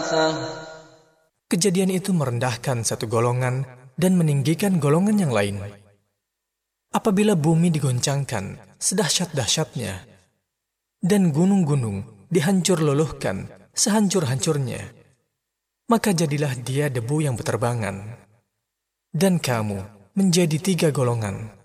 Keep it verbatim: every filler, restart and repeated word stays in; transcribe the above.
Kejadian itu merendahkan satu golongan dan meninggikan golongan yang lain. Apabila bumi digoncangkan sedahsyat-dahsyatnya dan gunung-gunung dihancur luluhkan sehancur-hancurnya, maka jadilah dia debu yang berterbangan. Dan kamu menjadi tiga golongan.